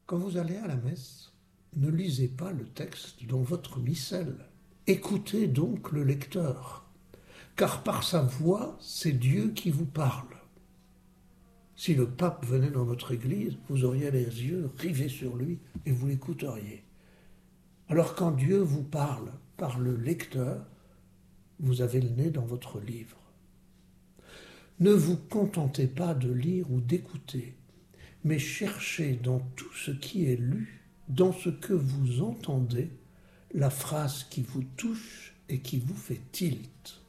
Quand vous allez à la messe, ne lisez pas le texte dans votre missel. Écoutez donc le lecteur, car par sa voix, c'est Dieu qui vous parle. Si le pape venait dans votre église, vous auriez les yeux rivés sur lui et vous l'écouteriez. Alors quand Dieu vous parle par le lecteur, vous avez le nez dans votre livre. Ne vous contentez pas de lire ou d'écouter, mais cherchez dans tout ce qui est lu, dans ce que vous entendez, la phrase qui vous touche et qui vous fait tilt.